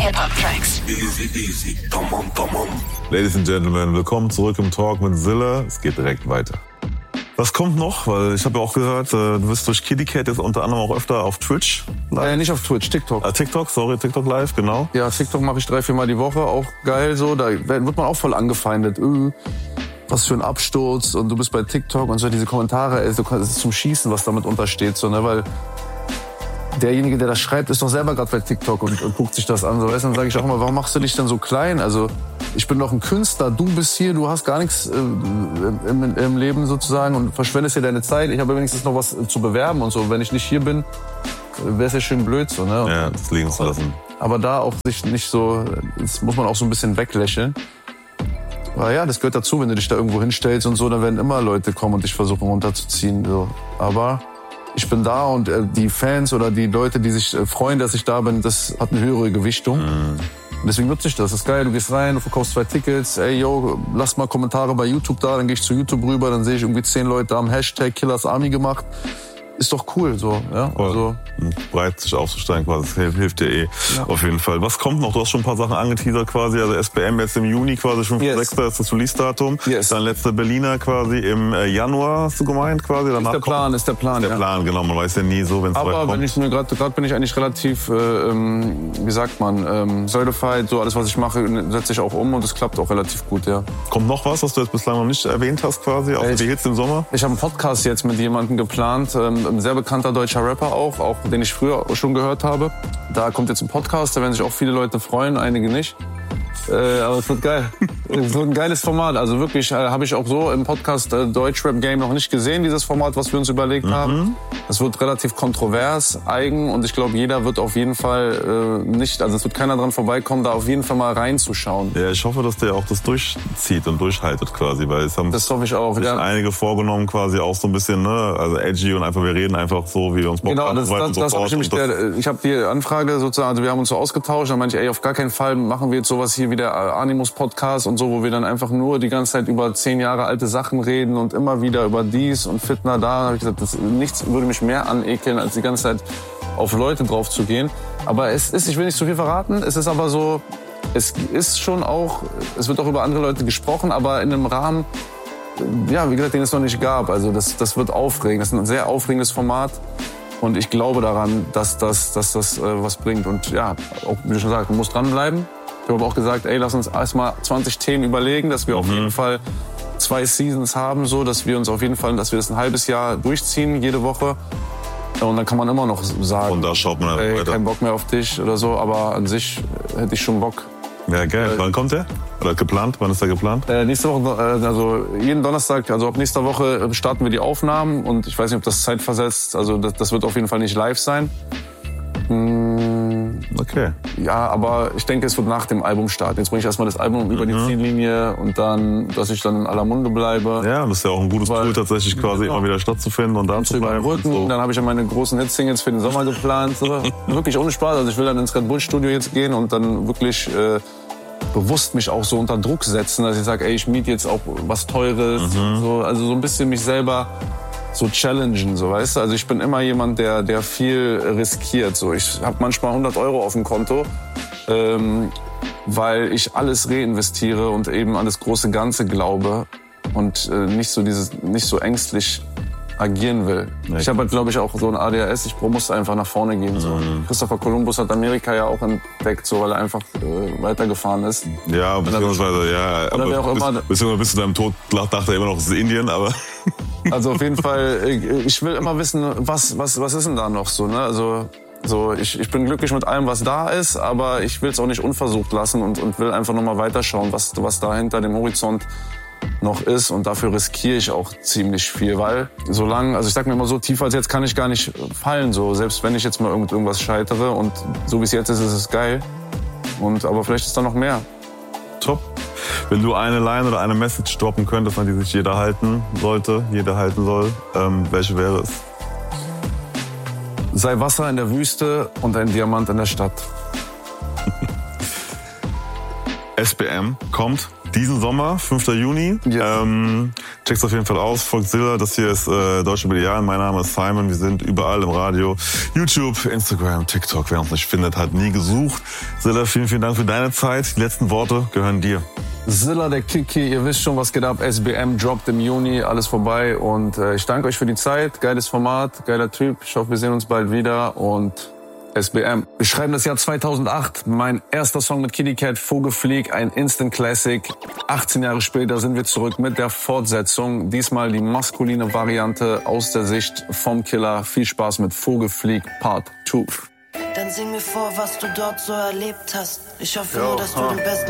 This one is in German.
Hip-Hop-Tracks. Easy, easy. Tamam. Ladies and Gentlemen, willkommen zurück im Talk mit Zilla. Es geht direkt weiter. Was kommt noch? Weil ich habe ja auch gehört, du bist durch Kitty Cat jetzt unter anderem auch öfter auf Twitch live. Nicht auf Twitch, TikTok. TikTok live, genau. Ja, TikTok mache ich 3-4 Mal die Woche, auch geil so. Da wird man auch voll angefeindet. Was für ein Absturz und du bist bei TikTok und so diese Kommentare, es ist zum Schießen, was damit untersteht, so, ne, weil derjenige, der das schreibt, ist doch selber gerade bei TikTok und guckt sich das an, so, weißt du, dann sage ich auch immer, warum machst du dich denn so klein? Also, ich bin doch ein Künstler, du bist hier, du hast gar nichts im Leben sozusagen und verschwendest hier deine Zeit. Ich habe wenigstens noch was zu bewerben und so. Wenn ich nicht hier bin, wäre es ja schön blöd, so, ne? Ja, das liegen zu lassen. Aber da auch sich nicht so, das muss man auch so ein bisschen weglächeln. Aber ja, das gehört dazu, wenn du dich da irgendwo hinstellst und so, dann werden immer Leute kommen und dich versuchen runterzuziehen. So. Aber ich bin da und die Fans oder die Leute, die sich freuen, dass ich da bin, das hat eine höhere Gewichtung. Und deswegen nutze ich das. Das ist geil, du gehst rein, du verkaufst 2 Tickets. Ey, yo, lass mal Kommentare bei YouTube da, dann gehe ich zu YouTube rüber, dann sehe ich irgendwie 10 Leute haben Hashtag Killers Army gemacht. Ist doch cool, so, ja. Also, breit sich aufzusteigen quasi, das hilft dir ja. Auf jeden Fall. Was kommt noch? Du hast schon ein paar Sachen angeteasert quasi, also SBM jetzt im Juni quasi, 5.6. ist das Release-Datum. Dann letzte Berliner quasi im Januar, hast du gemeint quasi. Danach ist der Plan, Der Plan, genau, man weiß ja nie so, wenn es weit kommt. Aber gerade bin ich eigentlich relativ, wie sagt man, certified, so alles, was ich mache, setze ich auch um und es klappt auch relativ gut, ja. Kommt noch was du jetzt bislang noch nicht erwähnt hast quasi, auch die Hits im Sommer? Ich habe einen Podcast jetzt mit jemandem geplant, ein sehr bekannter deutscher Rapper auch den ich früher schon gehört habe. Da kommt jetzt ein Podcast, da werden sich auch viele Leute freuen, einige nicht. Aber es wird geil. Es wird ein geiles Format. Also wirklich habe ich auch so im Podcast Deutschrap-Game noch nicht gesehen, dieses Format, was wir uns überlegt haben. Das wird relativ kontrovers, eigen und ich glaube, jeder wird auf jeden Fall es wird keiner dran vorbeikommen, da auf jeden Fall mal reinzuschauen. Ja, ich hoffe, dass der auch das durchzieht und durchhaltet quasi, weil es haben das hoffe ich auch, sich einige vorgenommen quasi auch so ein bisschen, ne, also edgy und einfach wir reden einfach so, wie wir uns Bock haben. Genau, das habe ich nämlich, ich habe die Anfrage sozusagen, also wir haben uns so ausgetauscht, dann meinte ich, auf gar keinen Fall machen wir jetzt sowas hier wie der Animus-Podcast und so, wo wir dann einfach nur die ganze Zeit über 10 Jahre alte Sachen reden und immer wieder über dies und Fitna da. Da habe ich gesagt, nichts würde mich mehr anekeln, als die ganze Zeit auf Leute drauf zu gehen. Aber ich will nicht zu viel verraten, es ist aber so, es ist schon auch, es wird auch über andere Leute gesprochen, aber in einem Rahmen, ja, wie gesagt, den es noch nicht gab. Also das wird aufregend, das ist ein sehr aufregendes Format. Und ich glaube daran, dass das was bringt. Und ja, auch, wie du schon sagst, man muss dranbleiben. Ich habe aber auch gesagt, lass uns erstmal 20 Themen überlegen, dass wir auf jeden Fall 2 Seasons haben, so, dass wir das ein halbes Jahr durchziehen, jede Woche. Und dann kann man immer noch sagen, und da schaut man weiter. Kein Bock mehr auf dich oder so, aber an sich hätte ich schon Bock. Ja, geil. Wann kommt der? Oder geplant? Wann ist der geplant? Nächste Woche, also jeden Donnerstag, also ab nächster Woche starten wir die Aufnahmen und ich weiß nicht, ob das zeitversetzt, also das wird auf jeden Fall nicht live sein. Okay. Ja, aber ich denke, es wird nach dem Album starten. Jetzt bringe ich erstmal das Album über die Ziellinie und dann, dass ich dann in aller Munde bleibe. Ja, das ist ja auch ein gutes Tool, tatsächlich quasi immer wieder stattzufinden und da zu bleiben. So. Dann habe ich ja meine großen Hit-Singles für den Sommer geplant. So. Wirklich ohne Spaß. Also ich will dann ins Red Bull Studio jetzt gehen und dann wirklich bewusst mich auch so unter Druck setzen, dass ich sage, ich miete jetzt auch was Teures. So, also so ein bisschen mich selber so challengen, so, weißt du? Also ich bin immer jemand, der viel riskiert. So, ich habe manchmal 100 € auf dem Konto, weil ich alles reinvestiere und eben an das große Ganze glaube und nicht so ängstlich agieren will. Ja, ich habe halt, glaube ich, auch so ein ADHS. Ich musste einfach nach vorne gehen. So. Christopher Columbus hat Amerika ja auch entdeckt, so, weil er einfach weitergefahren ist. Ja, beziehungsweise, ja, aber bis zu deinem Tod dachte er immer noch, es ist Indien, aber... Also auf jeden Fall, ich will immer wissen, was ist denn da noch so, ne? Also so, ich bin glücklich mit allem, was da ist, aber ich will es auch nicht unversucht lassen und will einfach nochmal weiterschauen, was da hinter dem Horizont noch ist, und dafür riskiere ich auch ziemlich viel, weil also ich sag mir immer, so tief als jetzt kann ich gar nicht fallen, so, selbst wenn ich jetzt mal irgendwas scheitere, und so wie es jetzt ist es geil, aber vielleicht ist da noch mehr. Top. Wenn du eine Line oder eine Message droppen könntest, an die sich jeder halten soll, welche wäre es? Sei Wasser in der Wüste und ein Diamant in der Stadt. SBM kommt diesen Sommer, 5. Juni. Yes. Check's auf jeden Fall aus. Folgt Zilla. Das hier ist Deutsche Medial. Mein Name ist Simon. Wir sind überall im Radio, YouTube, Instagram, TikTok. Wer uns nicht findet, hat nie gesucht. Zilla, vielen, vielen Dank für deine Zeit. Die letzten Worte gehören dir. Zilla, der Kiki, ihr wisst schon, was geht ab. SBM droppt im Juni, alles vorbei. Und ich danke euch für die Zeit. Geiles Format, geiler Typ. Ich hoffe, wir sehen uns bald wieder. Und SBM. Wir schreiben das Jahr 2008. Mein erster Song mit Kitty Cat, Vogelflieg, ein Instant Classic. 18 Jahre später sind wir zurück mit der Fortsetzung. Diesmal die maskuline Variante aus der Sicht vom Killer. Viel Spaß mit Vogelflieg Part 2. Dann sing mir vor, was du dort so erlebt hast. Ich hoffe nur, dass du den besten